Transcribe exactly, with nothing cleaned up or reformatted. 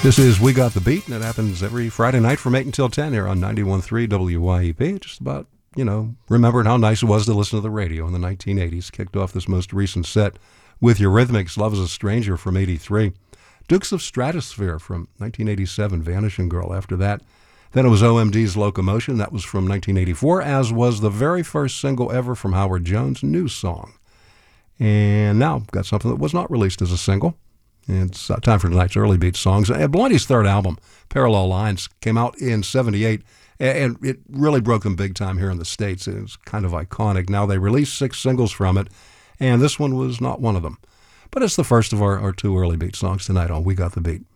This is We Got the Beat, and it happens every Friday night from eight until ten here on ninety-one point three W Y E P. Just about, you know, remembering how nice it was to listen to the radio in the nineteen eighties. Kicked off this most recent set with Eurythmics' Love is a Stranger from eighty-three. Dukes of Stratosphere from nineteen eighty-seven, Vanishing Girl after that. Then it was O M D's Locomotion, that was from nineteen eighty-four, as was the very first single ever from Howard Jones, New Song. And now, got something that was not released as a single. It's uh, time for tonight's Early Beat songs. Uh, Blondie's third album, Parallel Lines, came out in seventy-eight, and it really broke them big time here in the States. It was kind of iconic. Now, they released six singles from it, and this one was not one of them. But it's the first of our, our two Early Beat songs tonight on We Got the Beat.